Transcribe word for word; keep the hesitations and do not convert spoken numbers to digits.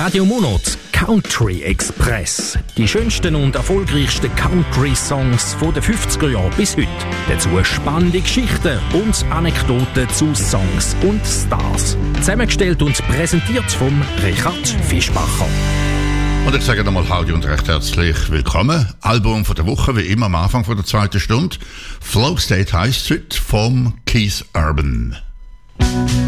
Radio Monat Country Express. Die schönsten und erfolgreichsten Country-Songs von den fünfziger Jahren bis heute. Dazu spannende Geschichten und Anekdoten zu Songs und Stars. Zusammengestellt und präsentiert vom Richard Fischbacher. Und ich sage nochmal Hallo und recht herzlich willkommen. Album von der Woche, wie immer am Anfang von der zweiten Stunde. Flow State heisst es heute, vom Keith Urban.